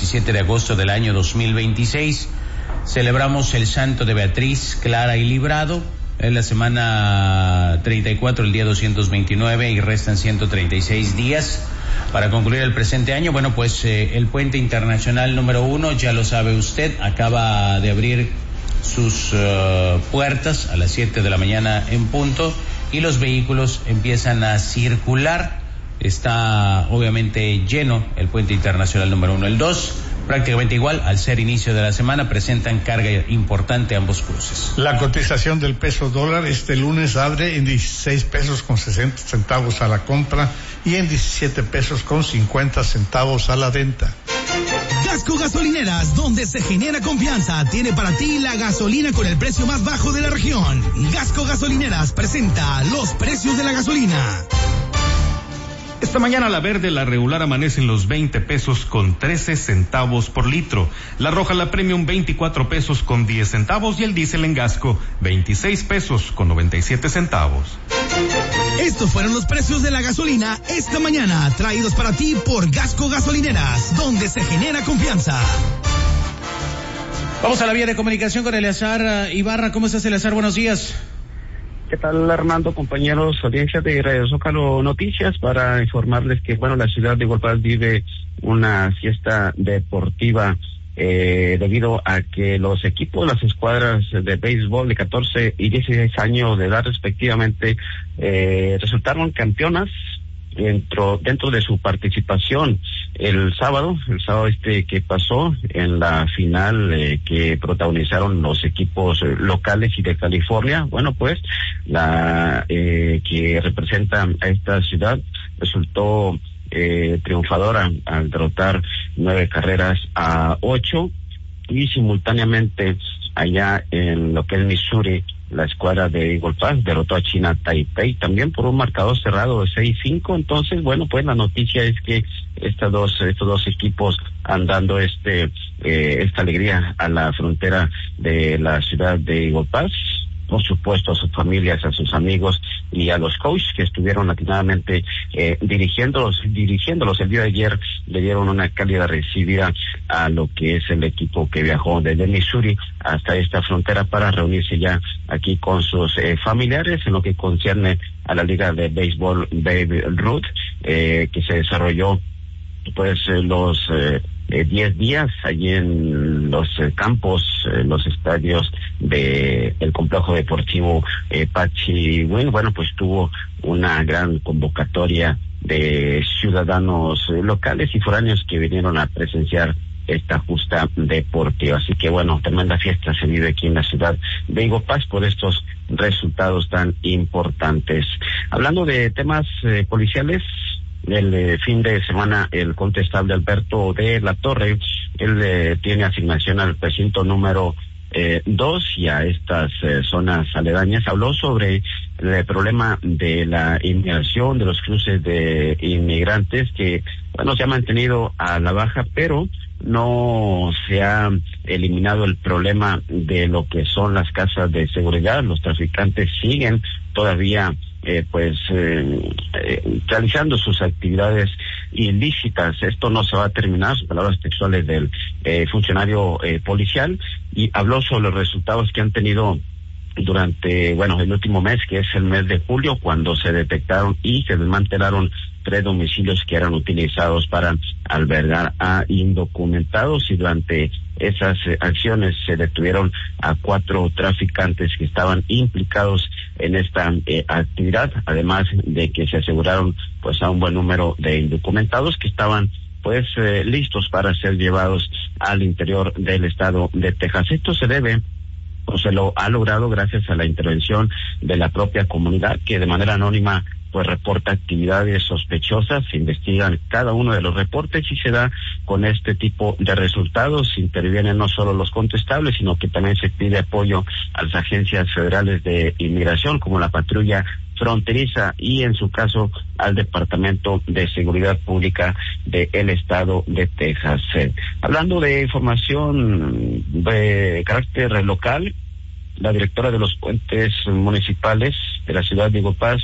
17 de agosto del año 2026. Celebramos el santo de Beatriz, Clara y Librado. Es la semana 34, el día 229, y restan 136 días para concluir el presente año. Bueno, pues el puente internacional número 1, ya lo sabe usted, acaba de abrir sus puertas a las 7 de la mañana en punto, y los vehículos empiezan a circular. Está obviamente lleno el puente internacional número 1. El 2, prácticamente igual, al ser inicio de la semana, presentan carga importante ambos cruces. La cotización del peso dólar este lunes abre en 16 pesos con 60 centavos a la compra y en 17 pesos con 50 centavos a la venta. Gasco Gasolineras, donde se genera confianza, tiene para ti la gasolina con el precio más bajo de la región. Gasco Gasolineras presenta los precios de la gasolina. Esta mañana la verde, la regular, amanece en los 20 pesos con 13 centavos por litro. La roja, la premium, 24 pesos con 10 centavos. Y el diésel en Gasco, 26 pesos con 97 centavos. Estos fueron los precios de la gasolina esta mañana, traídos para ti por Gasco Gasolineras, donde se genera confianza. Vamos a la vía de comunicación con Eleazar Ibarra. ¿Cómo estás, Eleazar? Buenos días. ¿Qué tal, Armando, compañeros, audiencia de Radio Zócalo Noticias, para informarles que, bueno, la ciudad de Igualpás vive una fiesta deportiva debido a que los equipos, las escuadras de béisbol de 14 y 16 años de edad respectivamente, resultaron campeonas dentro de su participación el sábado que pasó en la final que protagonizaron los equipos locales y de California. Bueno, pues la que representa a esta ciudad resultó triunfadora al derrotar 9 carreras a 8, y simultáneamente allá en lo que es Missouri, la escuadra de Eagle Pass derrotó a China Taipei también por un marcador cerrado de 6-5. Entonces, bueno, pues la noticia es que estos dos equipos han dando esta alegría a la frontera de la ciudad de Eagle Pass. Por supuesto, a sus familias, a sus amigos y a los coaches que estuvieron atinadamente dirigiéndolos. El día de ayer le dieron una cálida recibida a lo que es el equipo que viajó desde Missouri hasta esta frontera para reunirse ya aquí con sus familiares en lo que concierne a la Liga de Béisbol Babe Ruth, que se desarrolló pues los 10 días allí en los campos, los estadios de el complejo deportivo Pachi. Bueno, pues tuvo una gran convocatoria de ciudadanos locales y foráneos que vinieron a presenciar esta justa deportiva. Así que bueno, tremenda fiesta se vive aquí en la ciudad de Eagle Pass por estos resultados tan importantes. Hablando de temas policiales, el fin de semana el contestable Alberto de la Torre, él tiene asignación al precinto número 2 y a estas zonas aledañas. Habló sobre el problema de la inmigración, de los cruces de inmigrantes, que bueno, se ha mantenido a la baja, pero no se ha eliminado el problema de lo que son las casas de seguridad. Los traficantes siguen todavía realizando sus actividades ilícitas. Esto no se va a terminar, sus palabras textuales del funcionario policial, y habló sobre los resultados que han tenido durante, el último mes, que es el mes de julio, cuando se detectaron y se desmantelaron 3 domicilios que eran utilizados para albergar a indocumentados, y durante esas acciones se detuvieron a 4 traficantes que estaban implicados en esta actividad, además de que se aseguraron pues a un buen número de indocumentados que estaban listos para ser llevados al interior del estado de Texas. Esto se debe se lo ha logrado gracias a la intervención de la propia comunidad, que de manera anónima reporta actividades sospechosas. Se investigan cada uno de los reportes y se da con este tipo de resultados. Intervienen no solo los contestables, sino que también se pide apoyo a las agencias federales de inmigración, como la patrulla fronteriza, y en su caso al Departamento de Seguridad Pública del estado de Texas. Hablando de información de carácter local, la directora de los puentes municipales de la ciudad de Eagle Pass,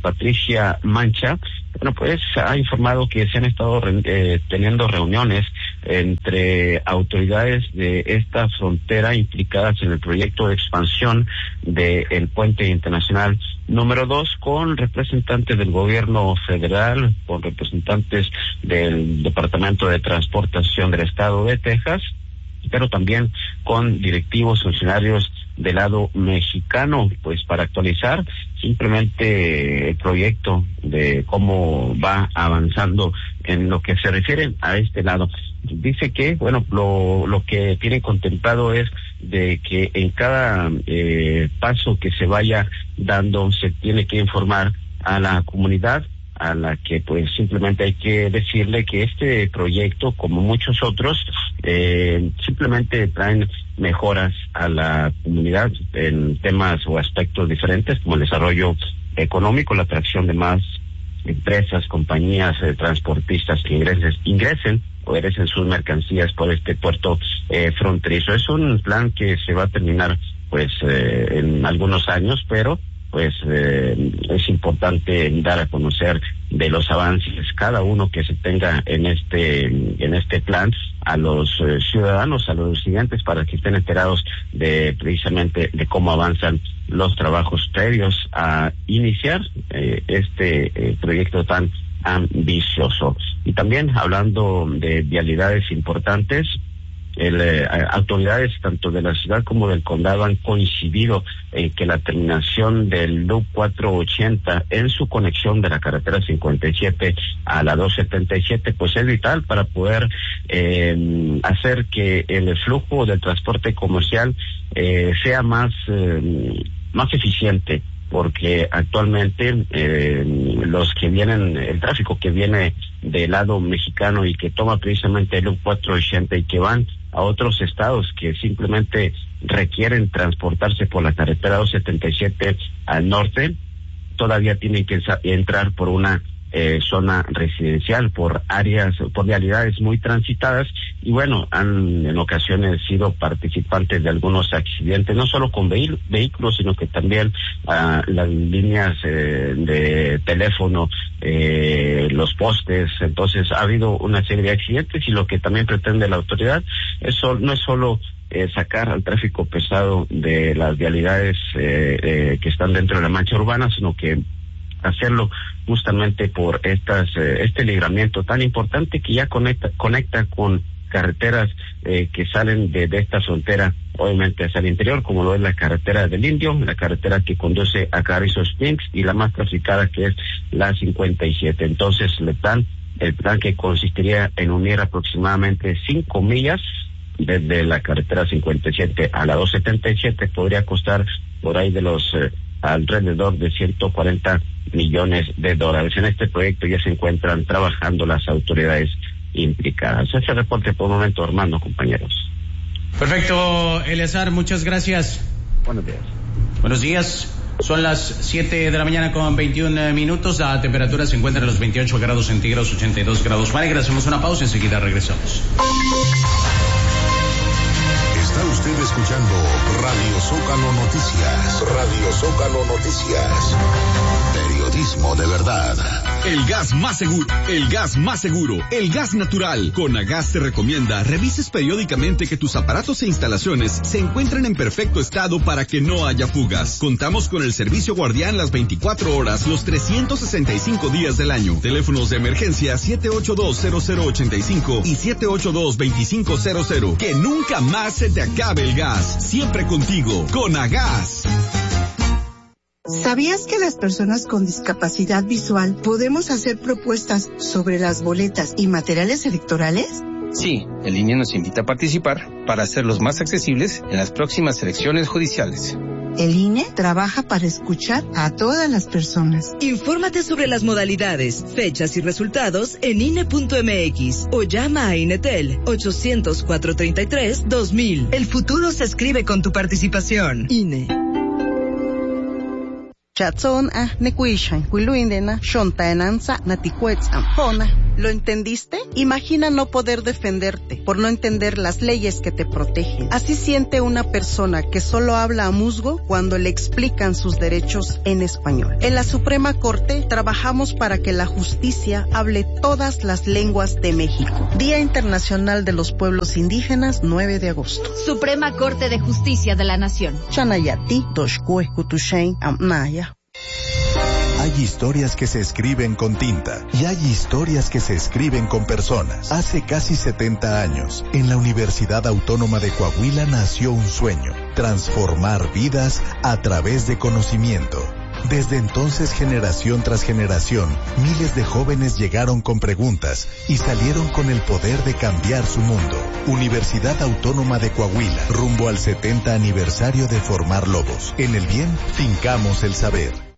Patricia Mancha, ha informado que se han estado teniendo reuniones entre autoridades de esta frontera implicadas en el proyecto de expansión del puente internacional número 2, con representantes del gobierno federal, con representantes del Departamento de Transportación del Estado de Texas, pero también con directivos funcionarios del lado mexicano, pues para actualizar simplemente el proyecto de cómo va avanzando en lo que se refiere a este lado. Dice que, bueno, lo que tiene contemplado es de que en cada paso que se vaya dando se tiene que informar a la comunidad, a la que pues simplemente hay que decirle que este proyecto, como muchos otros, simplemente traen mejoras a la comunidad en temas o aspectos diferentes, como el desarrollo económico, la atracción de más empresas, compañías, transportistas que ingresen o egresen sus mercancías por este puerto fronterizo. Es un plan que se va a terminar pues en algunos años, pero pues es importante dar a conocer de los avances cada uno que se tenga en este plan a los ciudadanos, a los residentes, para que estén enterados de precisamente de cómo avanzan los trabajos previos a iniciar este proyecto tan ambicioso. Y también hablando de vialidades importantes, autoridades tanto de la ciudad como del condado han coincidido en que la terminación del Loop 480 en su conexión de la carretera 57 a la 277 pues es vital para poder hacer que el flujo del transporte comercial sea más eficiente, porque actualmente el tráfico que viene del lado mexicano y que toma precisamente el Loop 480 y que van a otros estados que simplemente requieren transportarse por la carretera 277 al norte, todavía tienen que entrar por una zona residencial, por vialidades muy transitadas, y bueno, han en ocasiones sido participantes de algunos accidentes, no solo con vehículos, sino que también las líneas de teléfono, los postes. Entonces ha habido una serie de accidentes, y lo que también pretende la autoridad no es solo sacar al tráfico pesado de las vialidades que están dentro de la mancha urbana, sino que hacerlo justamente por este libramiento tan importante que ya conecta con carreteras que salen de esta frontera, obviamente hacia el interior, como lo es la carretera del Indio, la carretera que conduce a Carrizo Springs, y la más traficada, que es la 57. Entonces el plan que consistiría en unir aproximadamente 5 millas desde la carretera 57 a la 277 podría costar por ahí de los alrededor de $140 millones. En este proyecto ya se encuentran trabajando las autoridades implicadas. Ese reporte por el momento, Armando, compañeros. Perfecto, Eleazar, muchas gracias. Buenos días. Buenos días. Son las 7 de la mañana con 21 minutos. La temperatura se encuentra en los 28 grados centígrados, 82 grados Fahrenheit. Hacemos una pausa, enseguida regresamos. Está usted escuchando Radio Zócalo Noticias. Radio Zócalo Noticias. Periodismo de verdad. El gas más seguro, el gas natural. Conagas te recomienda revises periódicamente que tus aparatos e instalaciones se encuentren en perfecto estado para que no haya fugas. Contamos con el servicio guardián las 24 horas, los 365 días del año. Teléfonos de emergencia 782-0085 y 782-2500. Que nunca más se te acabe el gas. Siempre contigo, Conagas. ¿Sabías que las personas con discapacidad visual podemos hacer propuestas sobre las boletas y materiales electorales? Sí, el INE nos invita a participar para hacerlos más accesibles en las próximas elecciones judiciales. El INE trabaja para escuchar a todas las personas. Infórmate sobre las modalidades, fechas y resultados en INE.mx o llama a INETEL 800-433-2000. El futuro se escribe con tu participación. INE. Chatson nekuishan, Wiluindena, Shontaenanza, Natihuetz, Ampona, ¿Lo entendiste? Imagina no poder defenderte por no entender las leyes que te protegen. Así siente una persona que solo habla a musgo cuando le explican sus derechos en español. En la Suprema Corte trabajamos para que la justicia hable todas las lenguas de México. Día Internacional de los Pueblos Indígenas, 9 de agosto. Suprema Corte de Justicia de la Nación. Chanayati, Toshkue, Kutushain, Amnaya. Hay historias que se escriben con tinta y hay historias que se escriben con personas. Hace casi 70 años, en la Universidad Autónoma de Coahuila nació un sueño: transformar vidas a través de conocimiento. Desde entonces, generación tras generación, miles de jóvenes llegaron con preguntas y salieron con el poder de cambiar su mundo. Universidad Autónoma de Coahuila, rumbo al 70 aniversario de formar lobos. En el bien, fincamos el saber.